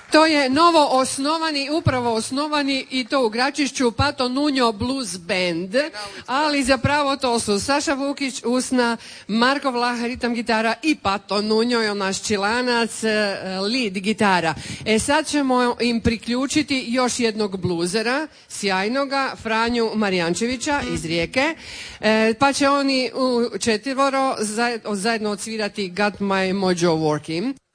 To je novo osnovani, upravo osnovani i to u Gračišću Pato Nuño Blues Band, ali zapravo to su Saša Vukić usna, Marko Vlah ritam gitara i Pato Nuño je naš čilanac lead gitara. Sad ćemo im priključiti još jednog bluzera, sjajnoga, Franju Marijančevića iz Rijeke, pa će oni u četvoro zajedno odsvirati Got My Mojo Working.